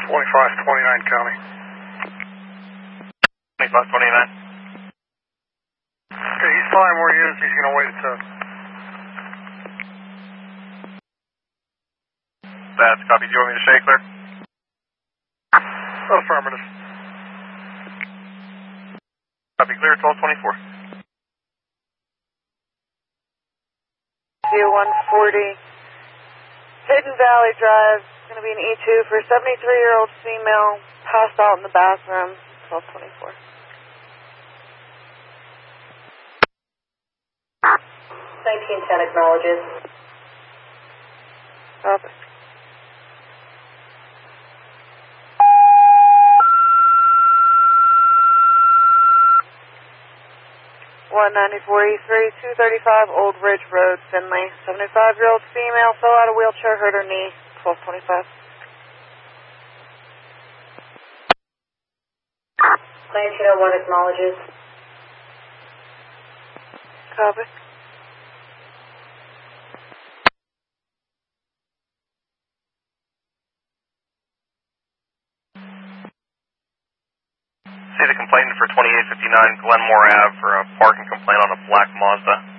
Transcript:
2529 County. 2529. Okay, he's fine where he is. He's going to wait at 10. That's copy. Do you want me to stay clear? Affirmative. Copy clear, 1224. View 140. Hidden Valley Drive. Going to be an E2 for 73-year-old female. Passed out in the bathroom. 1224. 1910 acknowledges. Copy. (194E3) 235 Old Ridge Road, Finley. 75-year-old female fell out of wheelchair, hurt her knee. 1225. 1901 acknowledges. Copy. See the complainant for 2859 Glenmore Ave for a parking complaint on a black Mazda.